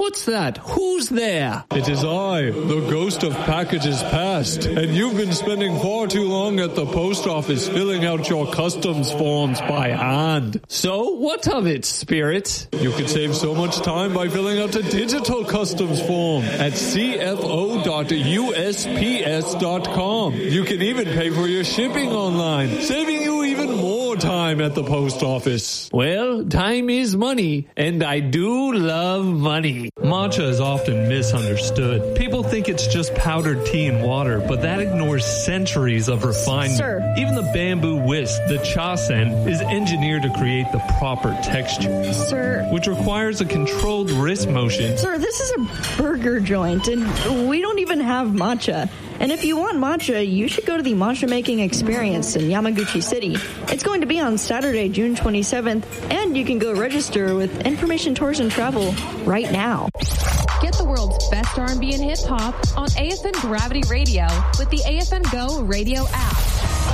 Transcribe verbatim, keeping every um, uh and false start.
What's that? Who's there? It is I, the ghost of packages past, and you've been spending far too long at the post office filling out your customs forms by hand. So, what of it, Spirit? You could save so much time by filling out a digital customs form at c f o dot u s p s dot com. You can even pay for your shipping online, saving you even more time at the post office. Well, time is money, and I do love money. Matcha is often misunderstood. People think it's just powdered tea and water, but that ignores centuries of refinement. Sir. Even the bamboo whisk, the chasen, is engineered to create the proper texture. Sir. Which requires a controlled wrist motion. Sir, this is a burger joint, and we don't even have matcha. And if you want matcha, you should go to the matcha making experience in Yamaguchi City. It's going to be on Saturday, June twenty-seventh, and you can go register with Information Tours and Travel right now. Get the world's best R and B and hip hop on A F N Gravity Radio with the A F N Go radio app.